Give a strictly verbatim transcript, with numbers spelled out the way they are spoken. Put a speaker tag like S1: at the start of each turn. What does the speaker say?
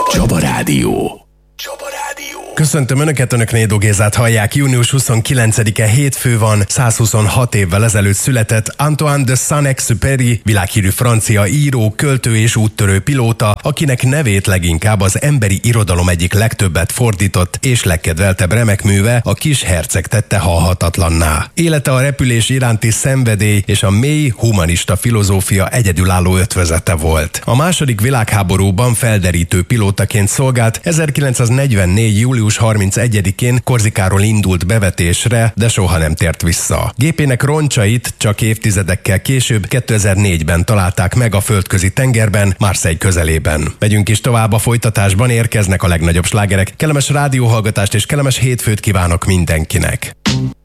S1: Csaba Rádió. Csaba Rádió.
S2: Köszöntöm Önöket, Önök Nédó Gézát hallják. június huszonkilencedike hétfő van, száz huszonhat évvel ezelőtt született Antoine de Saint-Exupéry, világhírű francia író, költő és úttörő pilóta, akinek nevét leginkább az emberi irodalom egyik legtöbbet fordított és legkedveltebb remekműve, a Kis herceg tette halhatatlanná. Élete a repülés iránti szenvedély és a mély humanista filozófia egyedülálló ötvözete volt. A második világháborúban felderítő pilótaként szolgált, ezerkilencszáznegyvennégy. július harmincegyedikén Korzikáról indult bevetésre, de soha nem tért vissza. Gépének roncsait csak évtizedekkel később, kétezer-négyben találták meg a földközi tengerben, Marseille közelében. Megyünk is tovább, a folytatásban érkeznek a legnagyobb slágerek. Kellemes rádióhallgatást és kellemes hétfőt kívánok mindenkinek!